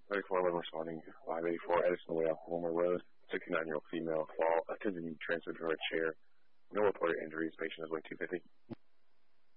3411 responding. 584 Edison Way off Wilmer Road. 69-year-old female fall. Attended and transferred to her chair. No reported injuries. Patient is weight 250.